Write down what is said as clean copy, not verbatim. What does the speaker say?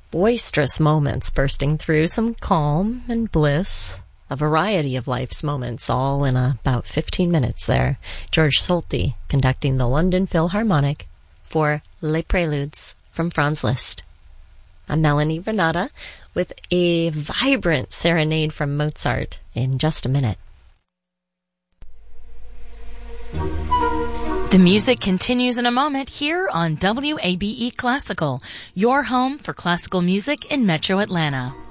boisterous moments bursting through, some calm and bliss, a variety of life's moments, all in about 15 minutes there. George Solti conducting the London Philharmonic for Les Preludes from Franz Liszt. I'm Melanie Renata with a vibrant serenade from Mozart in just a minute. The music continues in a moment here on WABE Classical, your home for classical music in Metro Atlanta.